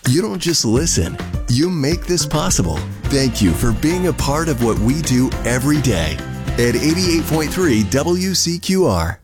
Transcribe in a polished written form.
You don't just listen, you make this possible. Thank you for being a part of what we do every day at 88.3 WCQR.